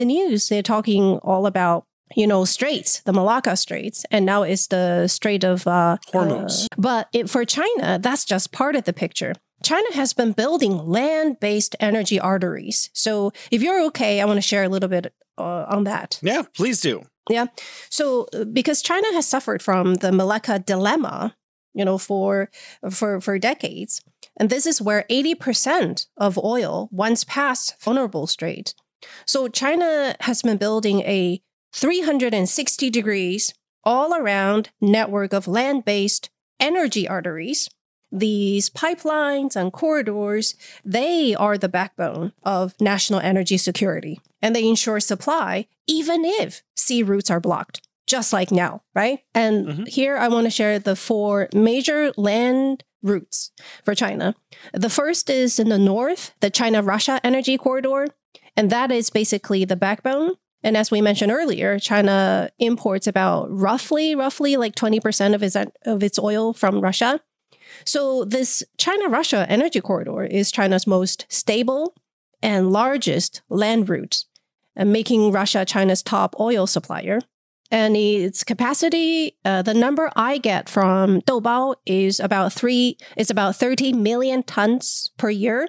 the news, they're talking all about, straits, the Malacca Straits, and now it's the Strait of Hormuz. But for China, that's just part of the picture. China has been building land-based energy arteries. So if you're okay, I want to share a little bit on that. Yeah, please do. Yeah. So because China has suffered from the Malacca dilemma, for decades, and this is where 80% of oil once passed vulnerable strait. So China has been building a 360 degrees all around network of land-based energy arteries. These pipelines and corridors, they are the backbone of national energy security, and they ensure supply even if sea routes are blocked, just like now, right? And here I want to share the 4 major land routes for China. The first is in the north, the China-Russia energy corridor, and that is basically the backbone. And as we mentioned earlier, China imports about roughly like 20% of its oil from Russia. So this China-Russia energy corridor is China's most stable and largest land route, and making Russia China's top oil supplier. And its capacity, the number I get from Doubao is about 30 million tons per year.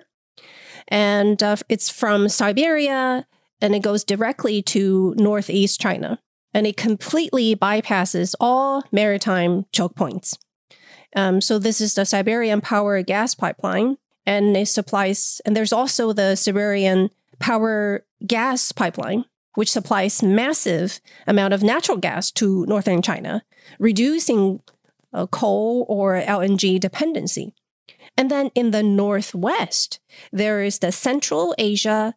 And it's from Siberia, and it goes directly to northeast China. And it completely bypasses all maritime choke points. So this is the Siberian Power Gas Pipeline, and it supplies, and there's also the Siberian Power Gas Pipeline, which supplies massive amount of natural gas to northern China, reducing coal or LNG dependency. And then in the northwest, there is the Central Asia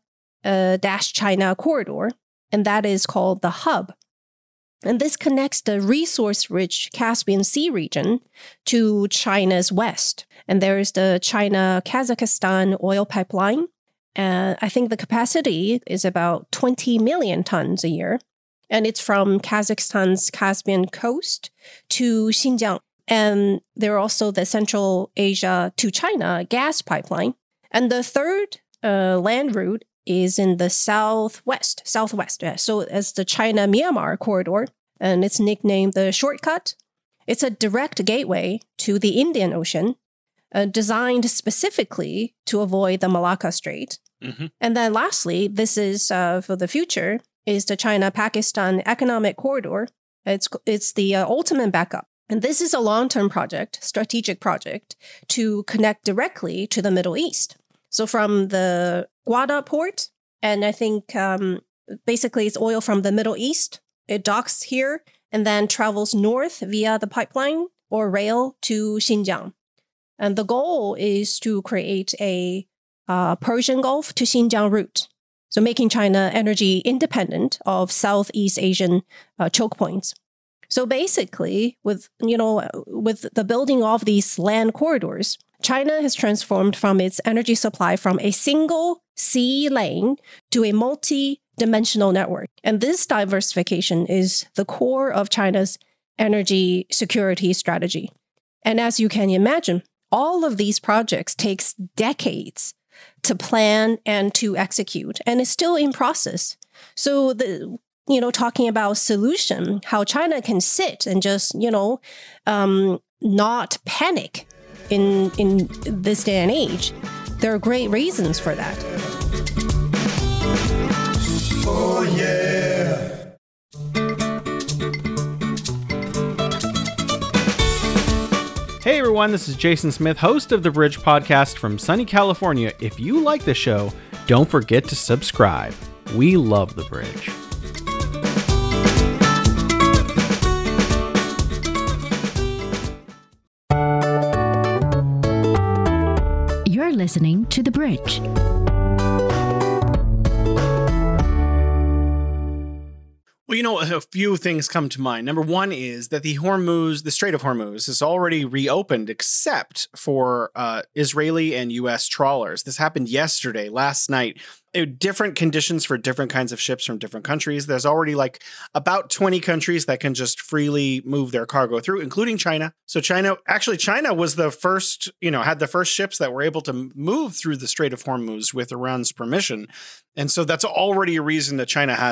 China corridor, and that is called the Hub. And this connects the resource-rich Caspian Sea region to China's west. And there is the China-Kazakhstan oil pipeline. I think the capacity is about 20 million tons a year. And it's from Kazakhstan's Caspian coast to Xinjiang. And there are also the Central Asia to China gas pipeline. And the third land route is in the southwest. Yeah. So it's the China-Myanmar corridor, and it's nicknamed the Shortcut. It's a direct gateway to the Indian Ocean, designed specifically to avoid the Malacca Strait. And then lastly, this is for the future, is the China-Pakistan Economic Corridor. It's the ultimate backup. And this is a long-term project, strategic project, to connect directly to the Middle East. So from the Guada port, and I think basically it's oil from the Middle East. It docks here and then travels north via the pipeline or rail to Xinjiang. And the goal is to create a Persian Gulf to Xinjiang route. So making China energy independent of Southeast Asian choke points. So basically, with the building of these land corridors, China has transformed from its energy supply from a single sea lane to a multi-dimensional network. And this diversification is the core of China's energy security strategy. And as you can imagine, all of these projects takes decades to plan and to execute, and it's still in process. So talking about solution, how China can sit and just, not panic in this day and age, there are great reasons for that. Oh, yeah. Hey everyone, this is Jason Smith, host of The Bridge Podcast from sunny California. If you like the show, don't forget to subscribe. We love The Bridge. You're listening to The Bridge. Well, a few things come to mind. Number one is that the Strait of Hormuz is already reopened except for Israeli and U.S. trawlers. This happened last night. Different conditions for different kinds of ships from different countries. There's already about 20 countries that can just freely move their cargo through, including China. So China was the first, had the first ships that were able to move through the Strait of Hormuz with Iran's permission. And so that's already a reason that China has